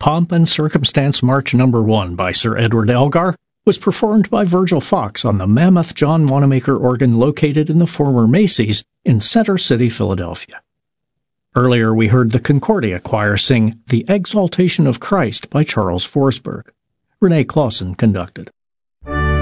Pomp and Circumstance March No. 1 by Sir Edward Elgar was performed by Virgil Fox on the mammoth John Wanamaker organ located in the former Macy's in Center City, Philadelphia. Earlier we heard the Concordia Choir sing The Exaltation of Christ by Charles Forsberg. Renee Clausen conducted.